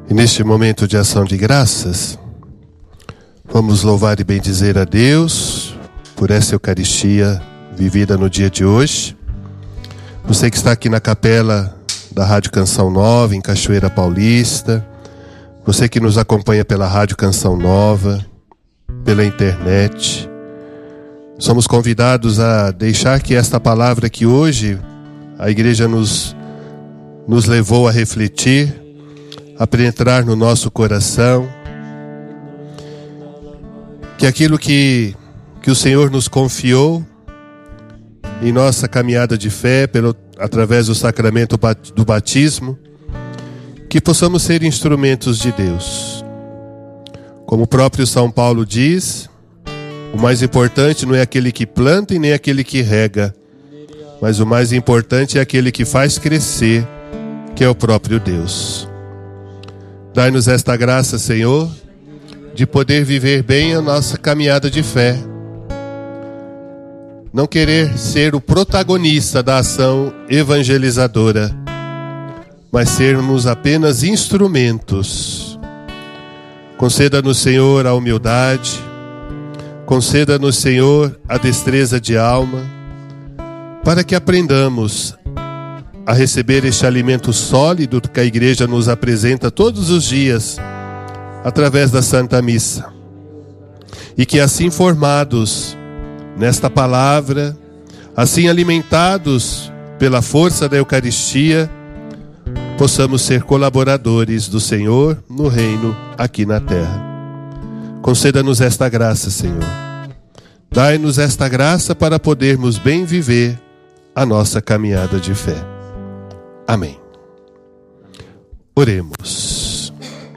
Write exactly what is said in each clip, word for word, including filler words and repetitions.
E neste momento de ação de graças, vamos louvar e bendizer a Deus por essa Eucaristia vivida no dia de hoje. Você que está aqui na capela da Rádio Canção Nova, em Cachoeira Paulista, você que nos acompanha pela Rádio Canção Nova, pela internet, somos convidados a deixar que esta palavra que hoje a igreja nos, nos levou a refletir, a penetrar no nosso coração, que aquilo que, que o Senhor nos confiou em nossa caminhada de fé, pelo, através do sacramento do batismo, que possamos ser instrumentos de Deus. Como o próprio São Paulo diz, o mais importante não é aquele que planta e nem aquele que rega, mas o mais importante é aquele que faz crescer, que é o próprio Deus. Dai-nos esta graça, Senhor, de poder viver bem a nossa caminhada de fé. Não querer ser o protagonista da ação evangelizadora, mas sermos apenas instrumentos. Conceda-nos, Senhor, a humildade, conceda-nos, Senhor, a destreza de alma, para que aprendamos a receber este alimento sólido que a igreja nos apresenta todos os dias, através da Santa Missa. E que assim formados nesta palavra, assim alimentados pela força da Eucaristia, possamos ser colaboradores do Senhor no reino aqui na terra. Conceda-nos esta graça, Senhor. Dai-nos esta graça para podermos bem viver a nossa caminhada de fé. Amém. Oremos.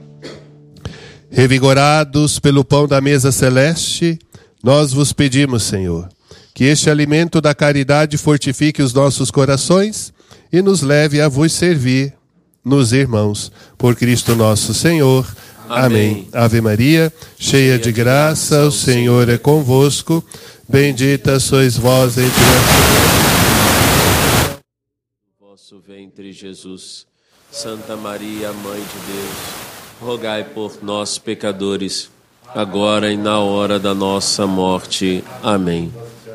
Revigorados pelo pão da mesa celeste, nós vos pedimos, Senhor, que este alimento da caridade fortifique os nossos corações e nos leve a vos servir nos irmãos. Por Cristo nosso Senhor. Amém. Amém. Ave Maria, cheia de graça, o Senhor é convosco. Bendita sois vós entre as vosso ventre, Jesus. Santa Maria, Mãe de Deus, rogai por nós, pecadores, agora e na hora da nossa morte. Amém.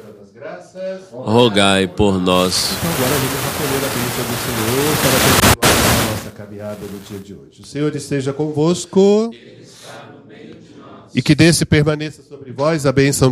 Rogai por nós. Agora vamos acolher a bênção do Senhor para continuar a nossa caminhada no dia de hoje. O Senhor esteja convosco e que desce e permaneça sobre vós a bênção